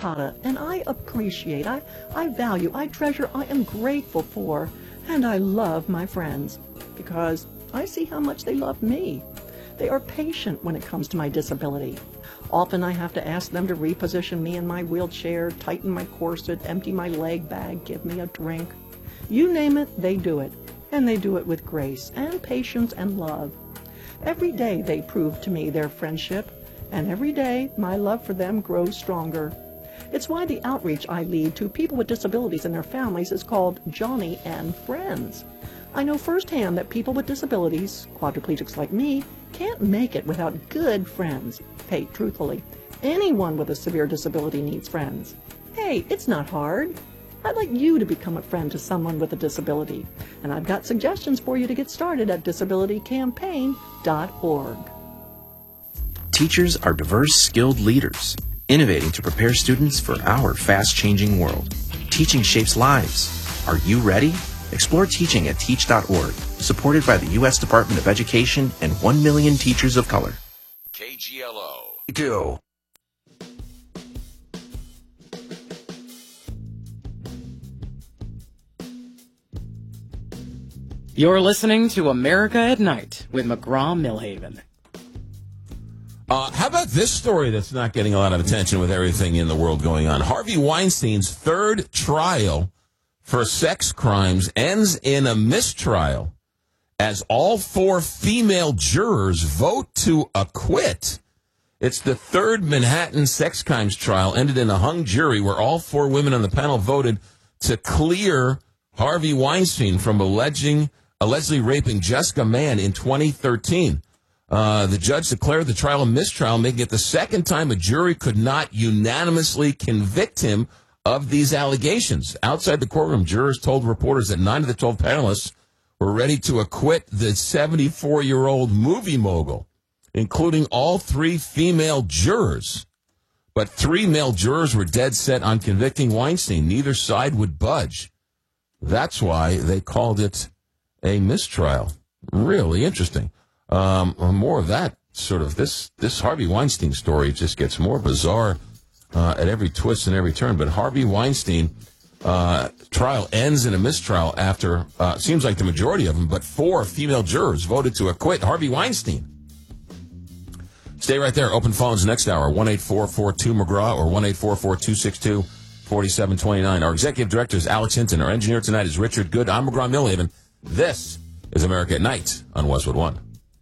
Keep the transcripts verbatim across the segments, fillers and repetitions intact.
Zapata, and I appreciate, I, I value, I treasure, I am grateful for, and I love my friends because I see how much they love me. They are patient when it comes to my disability. Often I have to ask them to reposition me in my wheelchair, tighten my corset, empty my leg bag, give me a drink. You name it, they do it, and they do it with grace and patience and love. Every day they prove to me their friendship, and every day my love for them grows stronger. It's why the outreach I lead to people with disabilities and their families is called Johnny and Friends. I know firsthand that people with disabilities, quadriplegics like me, can't make it without good friends. Hey, truthfully, anyone with a severe disability needs friends. Hey, it's not hard. I'd like you to become a friend to someone with a disability, and I've got suggestions for you to get started at disability campaign dot org. Teachers are diverse, skilled leaders, innovating to prepare students for our fast-changing world. Teaching shapes lives. Are you ready? Explore teaching at teach dot org, supported by the U S Department of Education and one million teachers of color. K G L O. Go. You're listening to America at Night with McGraw-Milhaven. Uh, how about this story that's not getting a lot of attention with everything in the world going on? Harvey Weinstein's third trial for sex crimes ends in a mistrial as all four female jurors vote to acquit. It's the third Manhattan sex crimes trial ended in a hung jury where all four women on the panel voted to clear Harvey Weinstein from alleging allegedly raping Jessica Mann in twenty thirteen. Uh, the judge declared the trial a mistrial, making it the second time a jury could not unanimously convict him of these allegations. Outside the courtroom, jurors told reporters that nine of the twelve panelists were ready to acquit the seventy-four-year-old movie mogul, including all three female jurors. But three male jurors were dead set on convicting Weinstein. Neither side would budge. That's why they called it a mistrial. Really interesting. Um, more of that sort of, this, this Harvey Weinstein story just gets more bizarre uh, at every twist and every turn. But Harvey Weinstein uh, trial ends in a mistrial after, uh, seems like the majority of them, but four female jurors voted to acquit Harvey Weinstein. Stay right there. Open phones next hour, one eight four four two McGraw or one eight four four two six two four seven two nine. Our executive director is Alex Hinton. Our engineer tonight is Richard Good. I'm McGraw-Milhaven. This is America at Night on Westwood One.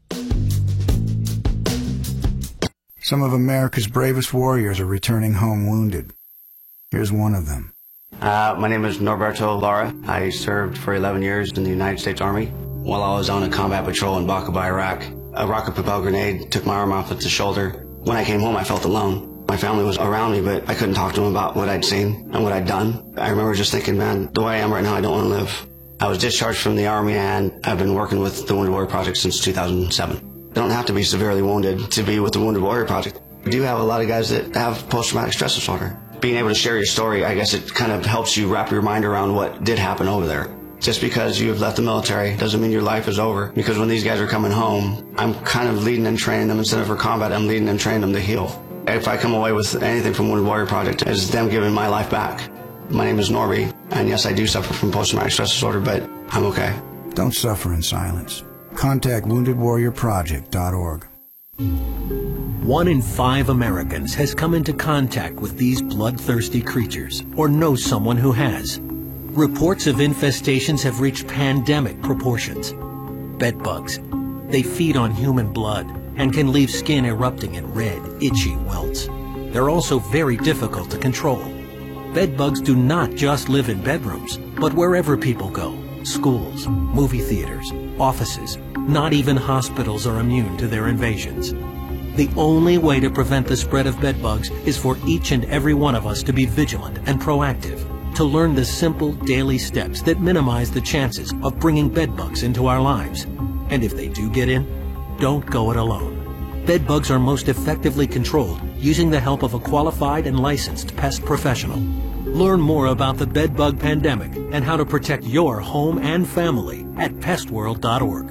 Some of America's bravest warriors are returning home wounded. Here's one of them. Uh, my name is Norberto Lara. I served for eleven years in the United States Army. While I was on a combat patrol in Baqaba, Iraq, a rocket-propelled grenade took my arm off at the shoulder. When I came home, I felt alone. My family was around me, but I couldn't talk to them about what I'd seen and what I'd done. I remember just thinking, man, the way I am right now, I don't want to live. I was discharged from the Army, and I've been working with the Wounded Warrior Project since two thousand seven. You don't have to be severely wounded to be with the Wounded Warrior Project. We do have a lot of guys that have post-traumatic stress disorder. Being able to share your story, I guess it kind of helps you wrap your mind around what did happen over there. Just because you have left the military doesn't mean your life is over. Because when these guys are coming home, I'm kind of leading and training them. Instead of for combat, I'm leading and training them to heal. If I come away with anything from Wounded Warrior Project, it's them giving my life back. My name is Norby, and yes, I do suffer from post-traumatic stress disorder, but I'm okay. Don't suffer in silence. Contact wounded warrior project dot org. One in five Americans has come into contact with these bloodthirsty creatures or knows someone who has. Reports of infestations have reached pandemic proportions. Bedbugs. They feed on human blood and can leave skin erupting in red, itchy welts. They're also very difficult to control. Bedbugs do not just live in bedrooms, but wherever people go. Schools, movie theaters, offices, not even hospitals are immune to their invasions. The only way to prevent the spread of bedbugs is for each and every one of us to be vigilant and proactive, to learn the simple daily steps that minimize the chances of bringing bedbugs into our lives. And if they do get in, don't go it alone. Bedbugs are most effectively controlled using the help of a qualified and licensed pest professional. Learn more about the bedbug pandemic and how to protect your home and family at pest world dot org.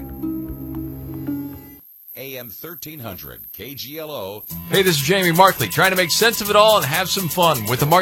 A M thirteen hundred K G L O. Hey, this is Jamie Markley, trying to make sense of it all and have some fun with the Mark